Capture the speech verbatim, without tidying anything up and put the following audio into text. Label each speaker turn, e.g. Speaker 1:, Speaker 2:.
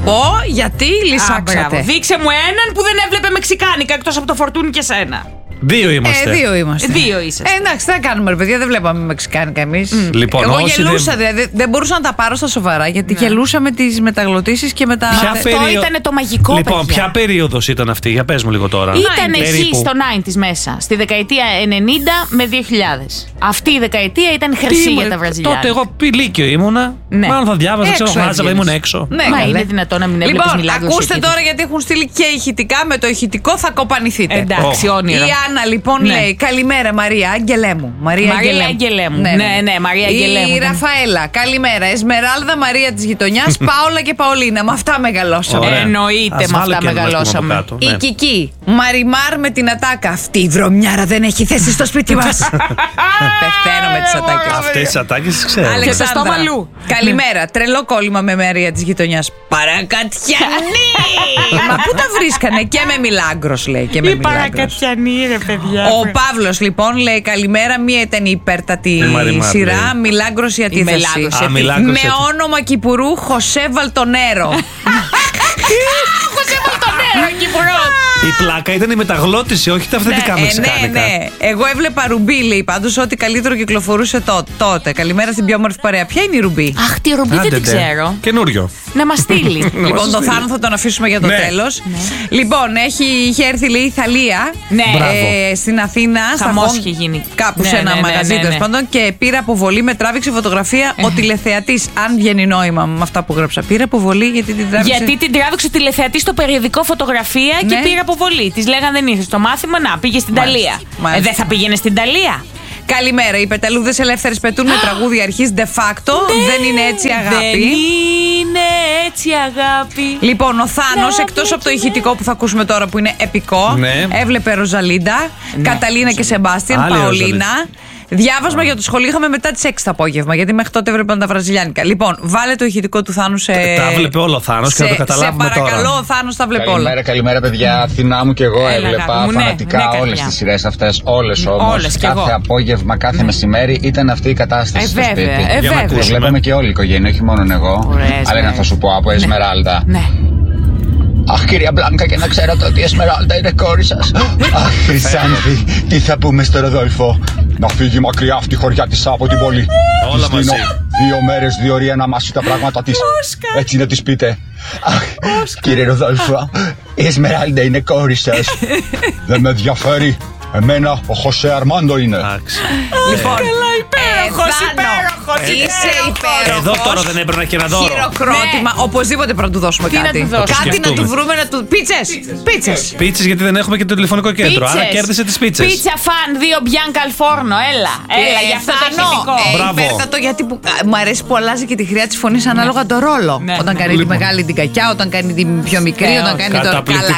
Speaker 1: πω γιατί λυσάξατε.
Speaker 2: Δείξε μου έναν που δεν έβλεπε μεξικάνικα εκτός από το Φορτούνι και σένα.
Speaker 3: Δύο είμαστε.
Speaker 1: Ε, δύο είμαστε.
Speaker 2: Δύο είσαστε.
Speaker 1: Ε, εντάξει, τι θα κάνουμε, ρε παιδιά, δεν βλέπαμε μεξικάνικα εμείς.
Speaker 3: Mm. Λοιπόν,
Speaker 1: εγώ γελούσα,
Speaker 3: δεν...
Speaker 1: δηλαδή δεν μπορούσα να τα πάρω στα σοβαρά γιατί ναι. γελούσα με τις μεταγλωτήσεις και με τα.
Speaker 2: Ποια αυτό περίοδο... ήταν το μαγικό.
Speaker 3: Λοιπόν,
Speaker 2: παιδιά.
Speaker 3: Ποια περίοδος ήταν αυτή, για πες μου λίγο τώρα.
Speaker 2: Ήταν εκεί στο ενενήντα μέσα, στη δεκαετία ενενήντα με δύο χιλιάδες. Αυτή η δεκαετία ήταν χρυσή για τα βραζιλιάνα.
Speaker 3: Τότε εγώ πηλίκιο ήμουνα.
Speaker 2: Ναι.
Speaker 3: Μάλλον θα διάβαζα, ξέρω, βάζα, ήμουν έξω.
Speaker 2: Ναι, μα είναι δυνατόν να μην έβλεπες
Speaker 1: λοιπόν,
Speaker 2: μιλάγκρος.
Speaker 1: Ακούστε τώρα γιατί έχουν στείλει και ηχητικά. Με το ηχητικό θα κοπανηθείτε.
Speaker 2: Εντάξει, όνειρο.
Speaker 1: Η Άννα λοιπόν λέει. Καλημέρα, Μαρία, άγγελέ μου. Μαρία,
Speaker 2: Μαρία άγγελέ μου. Ναι, ναι, ναι, ναι, Μαρία άγγελέ μου.
Speaker 1: Η Ραφαέλα, καλημέρα. Εσμεράλδα, Μαρία της γειτονιάς, Πάολα και Παολίνα. Με αυτά μεγαλώσαμε.
Speaker 3: Ωραία.
Speaker 2: Εννοείται, με αυτά μεγαλώσαμε.
Speaker 1: Κάτω, ναι. Η Κική, Μαριμάρ με την ατάκα. Αυτή η βρωμιάρα δεν έχει θέση στο σπίτι μας. Πεθαίνω με τις ατάκες.
Speaker 3: Αυτές τις ατάκες τις ξέρω.
Speaker 1: Αλεξάνδρα, καλημέρα. Τρελό κόλλημα με Μαρία της γειτονιάς. Παρακατιανή! Μα πού τα βρίσκανε, και με μιλάγκρος λέει. Και με
Speaker 2: η Παρακατιανή, ρε παιδιά.
Speaker 1: Ο Παύλος λοιπόν λέει καλημέρα. Μία ήταν η υπέρτατη σειρά. Μιλάγκρος η αντίθεση. Με όνομα Κυπουρού Χωσέ Βαλτονέρο.
Speaker 2: Χωσέ Βαλτονέρο, Κυπουρός.
Speaker 3: Η πλάκα ήταν η μεταγλώτηση, όχι τα αυθεντικά μεξικάνικα.
Speaker 1: Ναι, ναι. Εγώ έβλεπα Ρουμπί, λέει πάντως, ότι καλύτερο κυκλοφορούσε τότε. Καλημέρα στην πιο όμορφη παρέα. Ποια είναι η Ρουμπί?
Speaker 2: Αχ, τη Ρουμπί δεν την ξέρω.
Speaker 3: Καινούριο.
Speaker 2: Να μας στείλει.
Speaker 1: Λοιπόν, το Θάνο θα τον αφήσουμε για το τέλος. Λοιπόν, είχε έρθει, λέει, η Θαλία στην Αθήνα.
Speaker 2: Χαμός είχε γίνει.
Speaker 1: Κάπου σε ένα μαγαζί τέλος πάντων και πήρα αποβολή, με τράβηξε φωτογραφία ο τηλεθεατής. Αν βγαίνει νόημα με αυτά που γράψα. Πήρα αποβολή γιατί την τράβηξε.
Speaker 2: Γιατί την τράβηξε ο τηλεθεατής στο περιοδικό φωτογραφία και πήρα αποβολή. Της λέγανε δεν ήρθε στο μάθημα, να πήγε στην Ιταλία. Ε, δεν θα πήγαινε στην Ιταλία.
Speaker 1: Καλημέρα. Οι πεταλούδες ελεύθερες πετούν με τραγούδια αρχής de facto. Ναι, δεν είναι έτσι αγάπη.
Speaker 2: Δεν είναι έτσι αγάπη.
Speaker 1: Λοιπόν, ο Θάνος, εκτός από το ηχητικό που θα ακούσουμε τώρα που είναι επικό,
Speaker 3: ναι.
Speaker 1: έβλεπε Ροζαλίντα, ναι. Καταλίνα και Σεμπάστιαν, Παολίνα. Διάβασμα ah. για το σχολείο είχαμε μετά τις έξι το απόγευμα, γιατί μέχρι τότε έβλεπαν τα βραζιλιάνικα. Λοιπόν, βάλε το ηχητικό του Θάνου σε.
Speaker 3: Τα βλέπε όλο ο Θάνος και να το καταλάβουμε τώρα.
Speaker 1: Σε παρακαλώ, ο Θάνος τα βλέπει όλα.
Speaker 4: Καλημέρα, καλημέρα, παιδιά. Αθηνά μου και εγώ Έλα, έβλεπα μου, φανατικά ναι, όλες τις σειρές αυτές. Όλες όμως. Κάθε εγώ. απόγευμα, κάθε ναι. μεσημέρι ήταν αυτή η κατάσταση ε, στο
Speaker 2: βέβαια,
Speaker 4: σπίτι.
Speaker 2: Ε, βέβαια.
Speaker 4: Το βλέπαμε και όλη η οικογένεια, όχι μόνο εγώ.
Speaker 2: Ωραίες,
Speaker 4: αλλά να θα σου πω από Εσμεράλδα.
Speaker 2: Ναι.
Speaker 4: Αχ, κυρία Μπλάνκα, και να ξέρετε ότι η Εσμεράλδα είναι κόρη σας. Αχ, Χρυσάνθη, τι θα πούμε στο Ροδόλφο? Να φύγει μακριά αυτή η χωριά της από την πόλη.
Speaker 3: Όλα μαζί.
Speaker 4: Δύο μέρες, δύο ώρες να μάσει τα πράγματα της. Έτσι να της πείτε. Αχ, κύριε Ροδόλφο, η Εσμεράλδα είναι κόρη σας. Δεν με ενδιαφέρει. Εμένα ο Χωσέ Αρμάντο είναι.
Speaker 1: Λοιπόν,
Speaker 2: καλά, υπέροχος, υπέροχος.
Speaker 1: Είσαι υπέροχος.
Speaker 3: Εδώ τώρα δεν έπαιρνα και ένα δώρο.
Speaker 1: Χειροκρότημα. Οπωσδήποτε πρέπει να του δώσουμε κάτι. Κάτι να του βρούμε να του. Πίτσες. Πίτσες.
Speaker 3: Πίτσες, γιατί δεν έχουμε και το τηλεφωνικό κέντρο. Άρα κέρδισε τις πίτσες.
Speaker 2: Πίτσα φαν, δύο Μπιάνκα Αλφόρνο. Έλα, έλα, για αυτό το ηχητικό.
Speaker 1: Υπέρτατο, γιατί μου αρέσει που αλλάζει και τη χρειά της φωνής ανάλογα το ρόλο. Όταν κάνει τη μεγάλη την κακιά, όταν κάνει την πιο μικρή, όταν κάνει το.